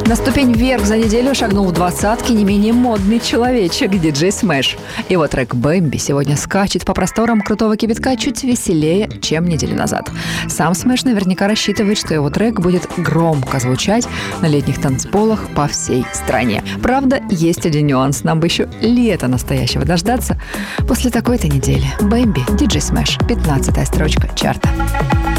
На ступень вверх за неделю шагнул в двадцатки не менее модный человечек диджей Смэш. Его трек «Бэмби» сегодня скачет по просторам крутого кибитка чуть веселее, чем неделю назад. Сам Смэш наверняка рассчитывает, что его трек будет громко звучать на летних танцполах по всей стране. Правда, есть один нюанс. Нам бы еще лета настоящего дождаться после такой-то недели. «Бэмби», диджей Смэш, 15-я строчка чарта.